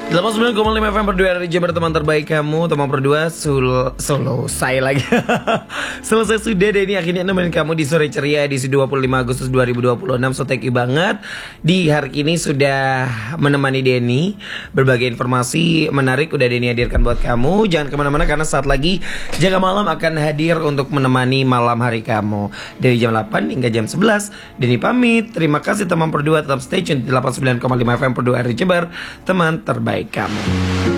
89,5 FM berdua dari Jabar, teman terbaik kamu. Teman berdua solo saya lagi. Selesai sudah deh, ini akhirnya nemenin kamu di sore ceria di 25 Agustus 2026. So thank you banget. Di hari ini sudah menemani Denny. Berbagai informasi menarik udah Denny hadirkan buat kamu. Jangan kemana-mana karena saat lagi Jaga Malam akan hadir untuk menemani malam hari kamu dari jam 8 hingga jam 11. Denny pamit. Terima kasih teman berdua, tetap stay tune di 89,5 FM berdua dari Jabar, teman terbaik kamu.